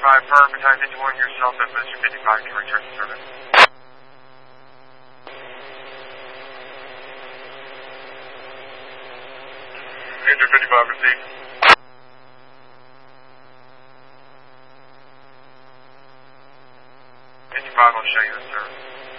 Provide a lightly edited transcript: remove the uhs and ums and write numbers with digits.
55 per battalion 51, yourself at position 55 can return to service. Ranger 55 received. Ranger 5 will show you the service.